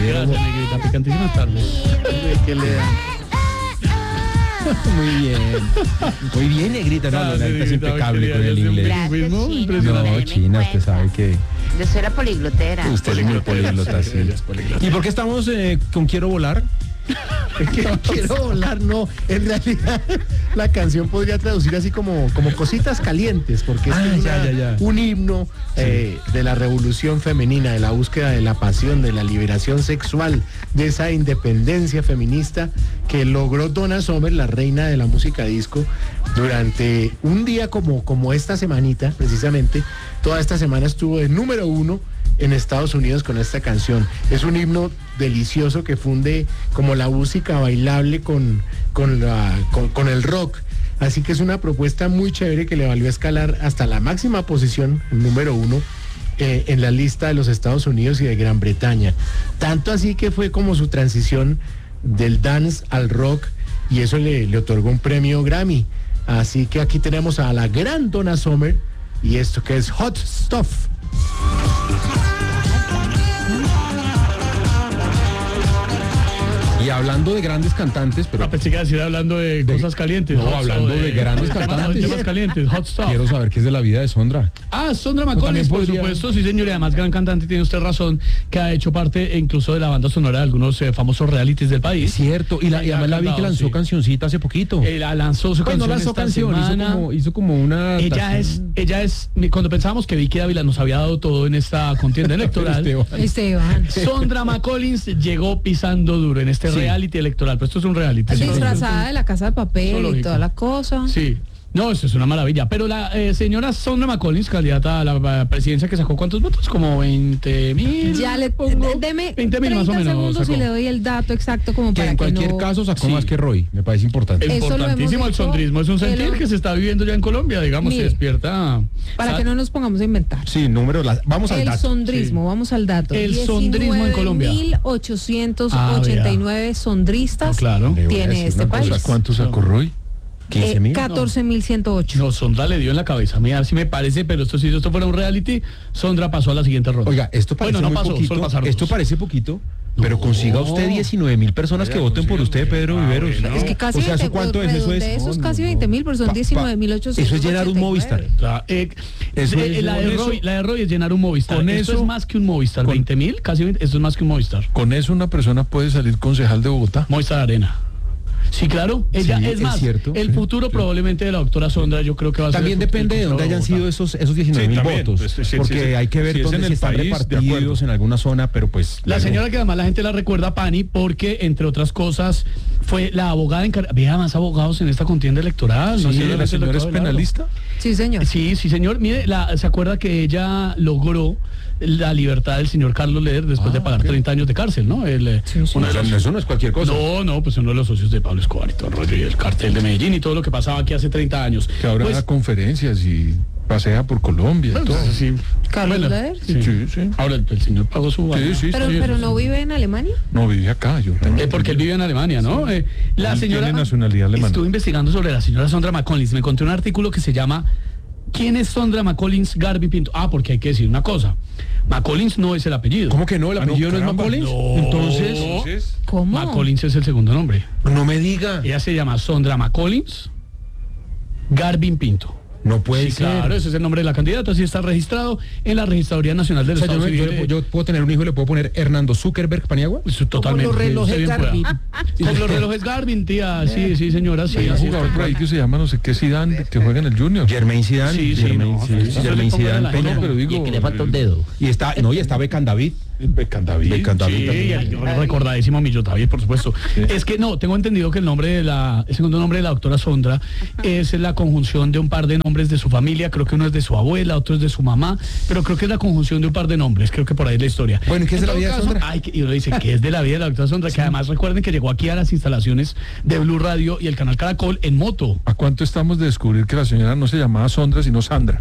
Gracias, negrita, picantísimas tardes. Que le dan. Muy bien, negrita, no, Gracias, la negrita es negrita, impecable con el querida, inglés. Gracias, Fuimos Chino. impresionantes. No, China, usted sabe que Yo soy la poliglotera. usted es muy políglota, sí. ¿Y por qué estamos con Quiero Volar? Quiero volar, no. En realidad, la canción podría traducir así como cositas calientes, porque es ya. un himno de la revolución femenina, de la búsqueda de la pasión, de la liberación sexual, de esa independencia feminista que logró Donna Summer, la reina de la música disco, durante un día como esta semanita, precisamente. Toda esta semana estuvo de número 1 en Estados Unidos con esta canción. Es un himno delicioso que funde como la música bailable con el rock. Así que es una propuesta muy chévere que le valió escalar hasta la máxima posición, número 1, en la lista de los Estados Unidos y de Gran Bretaña. Tanto así que fue como su transición del dance al rock, y eso le otorgó un premio Grammy. Así que aquí tenemos a la gran Donna Summer y esto que es Hot Stuff. Y hablando de grandes cantantes, pero Pensé que iba a decir hablando de cosas calientes. No, hablando de grandes cantantes. Temas calientes, hot stuff. quiero saber qué es de la vida de Sondra. Sondra McCollins, por podría- supuesto, sí señor, y además gran cantante, tiene usted razón, que ha hecho parte incluso de la banda sonora de algunos famosos realities del Es país. cierto, y además la vi que lanzó sí. cancioncita hace poquito. La lanzó su Pues no canción lanzó esta canción, semana. hizo como una... Ella es, cuando pensábamos que Vicky Dávila nos había dado todo en esta contienda electoral, Esteban. Sondra McCollins llegó pisando duro en este Sí. reality electoral, pero esto es un reality. Disfrazada de la Casa de Eso Papel es y lógico. toda la cosa. Sí. No, eso es una maravilla. Pero la señora Sondra McCollins, candidata a la presidencia, que sacó ¿cuántos votos? Como 20.000. Ya le pongo. deme 20.000 más o 30 menos. segundos sacó. y le doy el dato exacto como Que para en que cualquier no... caso sacó Sí. más que Roy, me parece importante. Eso lo hemos Importantísimo el hecho, sondrismo. Es un sentir el- que se está viviendo ya en Colombia, digamos, Mire, se despierta. Para que no nos pongamos a inventar. Sí, vamos al El dato. sondrismo, vamos al dato. El sondrismo en Colombia. 19.889 sondristas No, claro. Le voy a tiene decir este una cosa, país. ¿cuánto sacó Roy? 15.000. 14.108. No, Sondra le dio en la cabeza. Mira, sí me parece, pero si esto fuera un reality, Sondra pasó a la siguiente ronda. Oiga, esto parece Bueno, no muy pasó, poquito. solo pasaron Esto dos. parece poquito, pero consiga usted 19.000 personas que voten por usted, Pedro Viveros. bueno. Es que casi O sea, ¿eso 20, cuánto es? Eso es... Esos casi 20.000, pero son 19.889. Eso es llenar un Movistar. O sea, Eso es- la con de Roy es llenar un Movistar. con Esto eso- es más que un Movistar. con- 20.000, casi 20, esto es más que un Movistar. Con eso una persona puede salir concejal de Bogotá. Movistar Arena. Sí, claro. Ella Sí, es es más. cierto, el sí, futuro probablemente de la doctora Sondra, yo creo que va a ser. También el depende de futuro dónde hayan Bogotá. sido esos 19.000 también. votos, Pues, sí, porque sí, hay que ver si es dónde en se el están país, de repartidos acuerdo. en alguna zona, pero pues... La luego- señora que además la gente la recuerda a Pani porque, entre otras cosas, fue la abogada encargada. Había más abogados en esta contienda electoral. Sí, no sé, la el señora es doctor Abelardo. penalista. Sí, señor. Sí, señor. Mire, ¿se acuerda que ella logró la libertad del señor Carlos Leder después de pagar 30 años de cárcel, ¿no? Uno de los- Eso no es cualquier cosa. No, pues uno de los socios de Pablo Escobar y todo el rollo, y el cartel de Medellín y todo lo que pasaba aquí hace 30 años. Que ahora Pues, da conferencias y pasea por Colombia y bueno, todo. sí. Carlos Bueno, Leder. sí. Sí. Ahora el señor pagó su vaina. Sí, Pero no vive en Alemania. No vive acá, yo tengo. Porque él vive en Alemania, ¿no? La Él señora tiene nacionalidad alemana. Estuve investigando sobre la señora Sondra McCollins. Me encontré un artículo que se llama ¿Quién es Sondra McCollins Garvey Pinto? Porque hay que decir una cosa. McCollins no es el apellido. ¿Cómo que no? ¿El apellido no es caramba. McCollins? No. Entonces, ¿Cómo? McCollins es el segundo nombre. no me diga. Ella se llama Sondra McCollins Garvin Pinto. No puede Sí, ser. claro, ese es el nombre de la candidata, así está registrado en la Registraduría Nacional del O sea, Estado Civil. yo puedo tener un hijo y le puedo poner Hernando Zuckerberg Paniagua. Eso totalmente. los relojes usted bien Garmin. pueda. Como los relojes Garmin, tía. Sí, señora. Sí, Hay un así jugador está. por ahí que se llama no sé qué Zidane, que juega en el Junior. Germain Zidane. Sí, Germain no, Zidane, eso le Germain pongo Zidane en la Peña. No, pero digo, Y el que le falta un dedo. Y está Beckham David. Beckham David. Beckham David Sí, también. el recordadísimo Millo David, por supuesto. Es que no, tengo entendido que el segundo nombre de la doctora Sondra es la conjunción de un par de nombres de su familia. Creo que uno es de su abuela, otro es de su mamá, pero creo que es la conjunción de un par de nombres. Creo que por ahí es la historia. Bueno, ¿y qué es de la En vida todo de caso, Sondra? y uno dice que es de la vida de la doctora Sondra, que además recuerden que llegó aquí a las instalaciones de Blue Radio y el canal Caracol en moto. ¿A cuánto estamos de descubrir que la señora no se llamaba Sondra, sino Sandra?